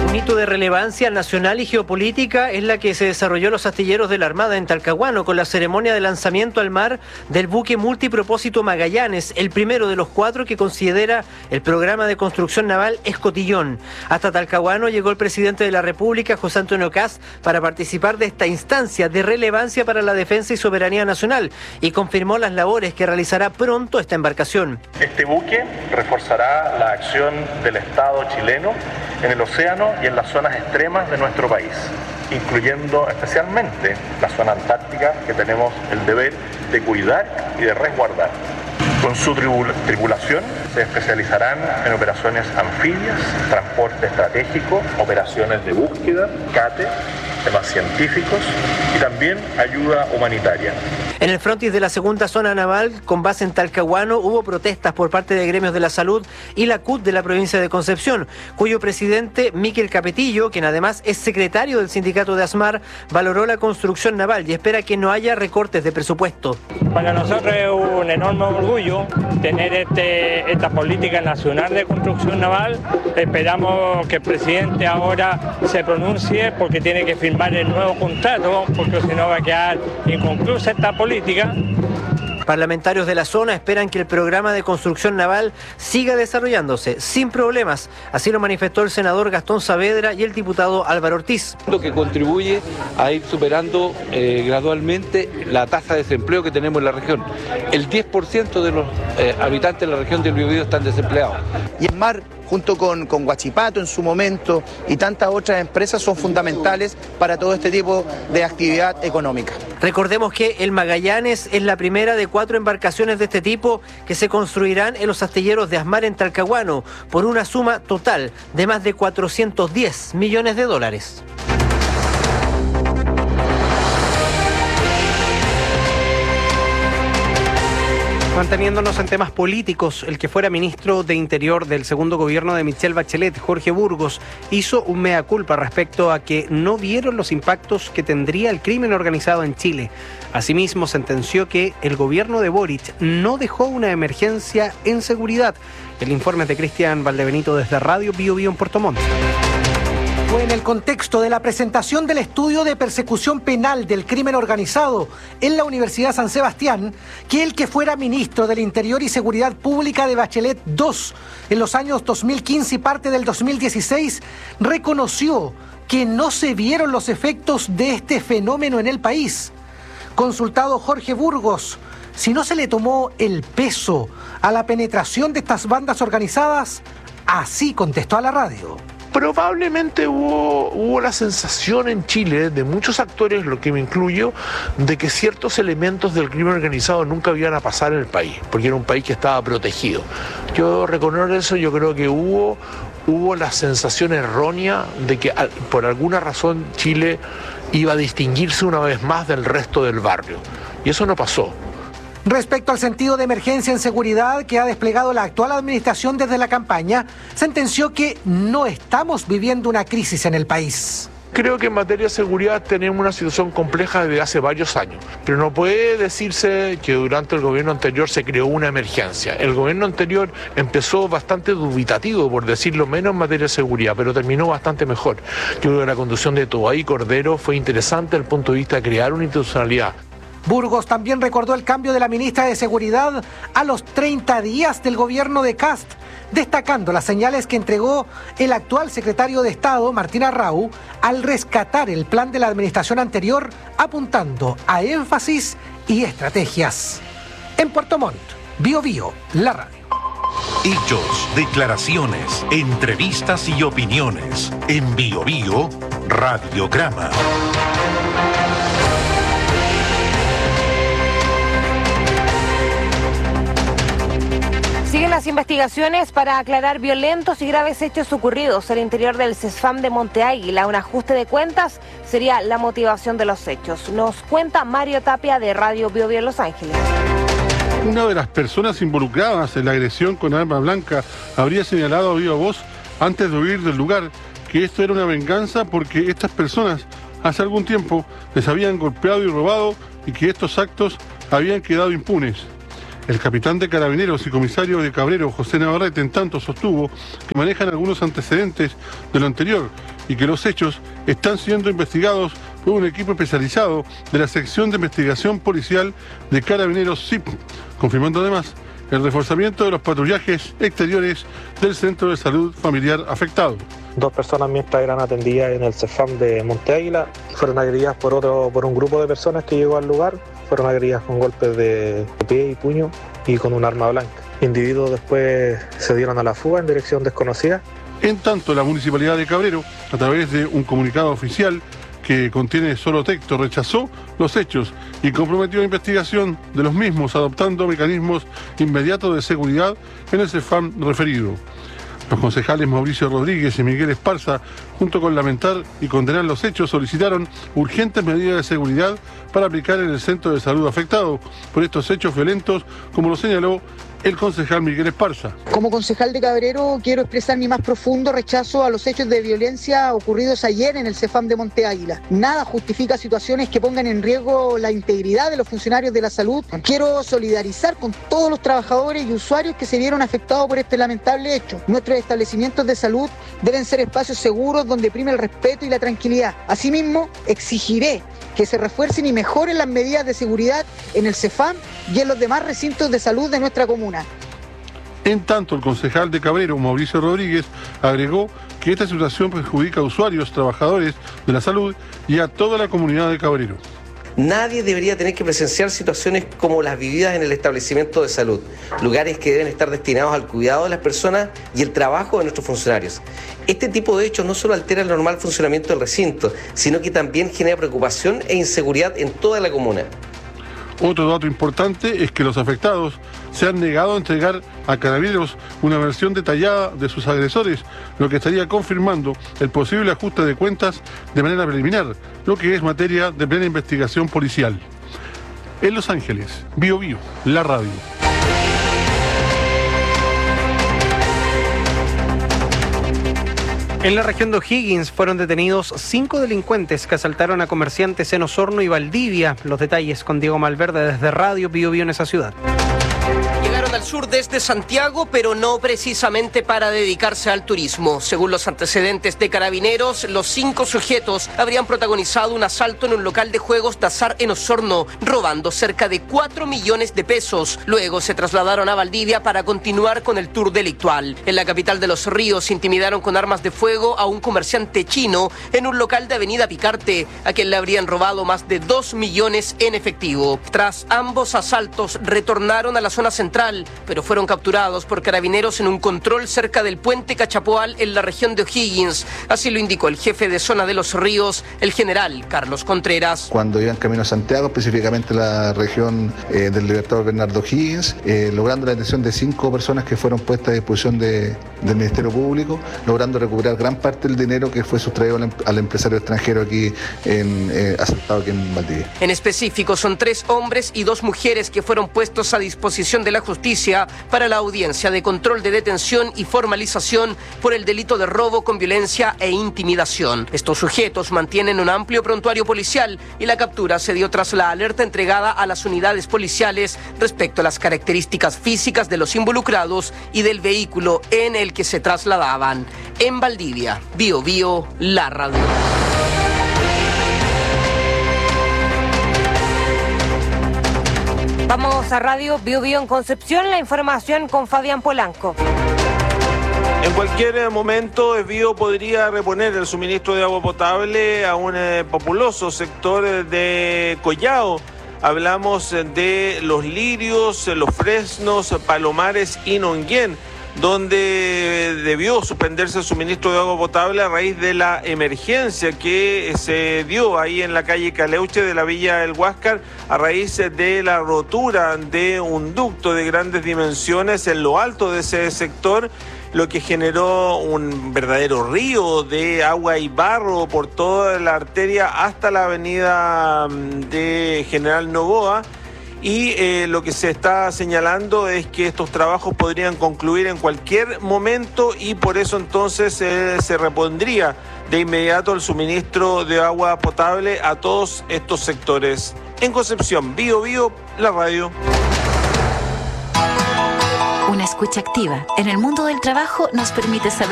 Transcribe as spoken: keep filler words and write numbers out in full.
Un hito de relevancia nacional y geopolítica es la que se desarrolló en los astilleros de la Armada en Talcahuano con la ceremonia de lanzamiento al mar del buque multipropósito Magallanes, el primero de los cuatro que considera el programa de construcción naval Escotillón. Hasta Talcahuano llegó el presidente de la República, José Antonio Kast, para participar de esta instancia de relevancia para la defensa y soberanía nacional y confirmó las labores que realizará pronto esta embarcación. Este buque reforzará la acción del Estado chileno en el océano y en las zonas extremas de nuestro país, incluyendo especialmente la zona antártica que tenemos el deber de cuidar y de resguardar. Con su tribul- tripulación se especializarán en operaciones anfibias, transporte estratégico, operaciones de búsqueda, cate, temas científicos y también ayuda humanitaria. En el frontis de la segunda zona naval, con base en Talcahuano, hubo protestas por parte de gremios de la salud y la C U T de la provincia de Concepción, cuyo presidente, Miquel Capetillo, quien además es secretario del sindicato de ASMAR, valoró la construcción naval y espera que no haya recortes de presupuesto. Para nosotros es un enorme orgullo tener este, esta política nacional de construcción naval. Esperamos que el presidente ahora se pronuncie porque tiene que firmar el nuevo contrato, porque si no va a quedar inconclusa esta política. política. Parlamentarios de la zona esperan que el programa de construcción naval siga desarrollándose sin problemas. Así lo manifestó el senador Gastón Saavedra y el diputado Álvaro Ortiz. Lo que contribuye a ir superando eh, gradualmente la tasa de desempleo que tenemos en la región. El diez por ciento de los eh, habitantes de la región del Biobío están desempleados. Y el mar, junto con, con Huachipato en su momento y tantas otras empresas, son fundamentales para todo este tipo de actividad económica. Recordemos que el Magallanes es la primera de cuatro embarcaciones de este tipo que se construirán en los astilleros de ASMAR en Talcahuano por una suma total de más de cuatrocientos diez millones de dólares. Manteniéndonos en temas políticos, el que fuera ministro de Interior del segundo gobierno de Michelle Bachelet, Jorge Burgos, hizo un mea culpa respecto a que no vieron los impactos que tendría el crimen organizado en Chile. Asimismo, sentenció que el gobierno de Boric no dejó una emergencia en seguridad. El informe es de Cristian Valdebenito desde Radio Bio Bio en Puerto Montt. Fue en el contexto de la presentación del estudio de persecución penal del crimen organizado en la Universidad San Sebastián que el que fuera ministro del Interior y Seguridad Pública de Bachelet dos en los años dos mil quince y parte del dos mil dieciséis reconoció que no se vieron los efectos de este fenómeno en el país. Consultado Jorge Burgos, si no se le tomó el peso a la penetración de estas bandas organizadas, así contestó a la radio. Probablemente hubo, hubo la sensación en Chile de muchos actores, lo que me incluyo, de que ciertos elementos del crimen organizado nunca iban a pasar en el país, porque era un país que estaba protegido. Yo reconozco eso, yo creo que hubo, hubo la sensación errónea de que por alguna razón Chile iba a distinguirse una vez más del resto del barrio, y eso no pasó. Respecto al sentido de emergencia en seguridad que ha desplegado la actual administración desde la campaña, sentenció que no estamos viviendo una crisis en el país. Creo que en materia de seguridad tenemos una situación compleja desde hace varios años, pero no puede decirse que durante el gobierno anterior se creó una emergencia. El gobierno anterior empezó bastante dubitativo, por decirlo menos, en materia de seguridad, pero terminó bastante mejor. Yo creo que la conducción de Toay Cordero fue interesante desde el punto de vista de crear una institucionalidad. Burgos también recordó el cambio de la ministra de Seguridad a los treinta días del gobierno de Kast, destacando las señales que entregó el actual secretario de Estado, Martín Arrau, al rescatar el plan de la administración anterior, apuntando a énfasis y estrategias. En Puerto Montt, Bio Bio, la radio. Hechos, declaraciones, entrevistas y opiniones. En Bio Bio, Radiograma. Siguen las investigaciones para aclarar violentos y graves hechos ocurridos al interior del CESFAM de Monte Águila. Un ajuste de cuentas sería la motivación de los hechos. Nos cuenta Mario Tapia de Radio Bio Bio en Los Ángeles. Una de las personas involucradas en la agresión con arma blanca habría señalado a viva voz antes de huir del lugar que esto era una venganza porque estas personas hace algún tiempo les habían golpeado y robado y que estos actos habían quedado impunes. El capitán de Carabineros y comisario de Cabrero, José Navarrete, en tanto sostuvo que manejan algunos antecedentes de lo anterior y que los hechos están siendo investigados por un equipo especializado de la Sección de Investigación Policial de Carabineros S I P, confirmando además el reforzamiento de los patrullajes exteriores del Centro de Salud Familiar afectado. Dos personas mientras eran atendidas en el CEFAM de Monte Águila fueron agredidas por otro por un grupo de personas que llegó al lugar. Fueron agredidas con golpes de pie y puño y con un arma blanca. Individuos después se dieron a la fuga en dirección desconocida. En tanto, la Municipalidad de Cabrero, a través de un comunicado oficial que contiene solo texto, rechazó los hechos y comprometió la investigación de los mismos, adoptando mecanismos inmediatos de seguridad en el CEFAM referido. Los concejales Mauricio Rodríguez y Miguel Esparza, junto con lamentar y condenar los hechos, solicitaron urgentes medidas de seguridad para aplicar en el centro de salud afectado por estos hechos violentos, como lo señaló el concejal Miguel Esparza. Como concejal de Cabrero quiero expresar mi más profundo rechazo a los hechos de violencia ocurridos ayer en el CEFAM de Monte Águila. Nada justifica situaciones que pongan en riesgo la integridad de los funcionarios de la salud. Quiero solidarizar con todos los trabajadores y usuarios que se vieron afectados por este lamentable hecho. Nuestros establecimientos de salud deben ser espacios seguros donde prime el respeto y la tranquilidad. Asimismo, exigiré que se refuercen y mejoren las medidas de seguridad en el CEFAM y en los demás recintos de salud de nuestra comuna. En tanto, el concejal de Cabrero, Mauricio Rodríguez, agregó que esta situación perjudica a usuarios, trabajadores de la salud y a toda la comunidad de Cabrero. Nadie debería tener que presenciar situaciones como las vividas en el establecimiento de salud, lugares que deben estar destinados al cuidado de las personas y el trabajo de nuestros funcionarios. Este tipo de hechos no solo altera el normal funcionamiento del recinto, sino que también genera preocupación e inseguridad en toda la comuna. Otro dato importante es que los afectados se han negado a entregar a Carabineros una versión detallada de sus agresores, lo que estaría confirmando el posible ajuste de cuentas de manera preliminar, lo que es materia de plena investigación policial. En Los Ángeles, Bio Bio, la radio. En la región de O'Higgins fueron detenidos cinco delincuentes que asaltaron a comerciantes en Osorno y Valdivia. Los detalles con Diego Malverde desde Radio Bio Bio en esa ciudad. Llegaron al sur desde Santiago, pero no precisamente para dedicarse al turismo. Según los antecedentes de Carabineros, los cinco sujetos habrían protagonizado un asalto en un local de juegos de azar en Osorno, robando cerca de cuatro millones de pesos. Luego se trasladaron a Valdivia para continuar con el tour delictual. En la capital de Los Ríos intimidaron con armas de fuego a un comerciante chino en un local de Avenida Picarte, a quien le habrían robado más de dos millones en efectivo. Tras ambos asaltos, retornaron a la zona central, pero fueron capturados por Carabineros en un control cerca del puente Cachapoal en la región de O'Higgins. Así lo indicó el jefe de zona de Los Ríos, el general Carlos Contreras. Cuando iban camino a Santiago, específicamente la región eh, del Libertador Bernardo O'Higgins, eh, logrando la detención de cinco personas que fueron puestas a disposición de, del Ministerio Público, logrando recuperar gran parte del dinero que fue sustraído al, al empresario extranjero aquí, en, eh, asaltado aquí en Valdivia. En específico, son tres hombres y dos mujeres que fueron puestos a disposición de la justicia para la audiencia de control de detención y formalización por el delito de robo con violencia e intimidación. Estos sujetos mantienen un amplio prontuario policial y la captura se dio tras la alerta entregada a las unidades policiales respecto a las características físicas de los involucrados y del vehículo en el que se trasladaban. En Valdivia, Bio Bio, la radio. Vamos a Radio Bio Bio en Concepción, la información con Fabián Polanco. En cualquier momento, Esbio podría reponer el suministro de agua potable a un eh, populoso sector de Collao. Hablamos de Los Lirios, Los Fresnos, Palomares y Nonguén, donde debió suspenderse el suministro de agua potable a raíz de la emergencia que se dio ahí en la calle Caleuche de la Villa del Huáscar a raíz de la rotura de un ducto de grandes dimensiones en lo alto de ese sector, lo que generó un verdadero río de agua y barro por toda la arteria hasta la avenida de General Novoa. Y eh, lo que se está señalando es que estos trabajos podrían concluir en cualquier momento y por eso entonces eh, se repondría de inmediato el suministro de agua potable a todos estos sectores. En Concepción, Bio Bio, la radio. una escucha activa. En el mundo del trabajo nos permite saber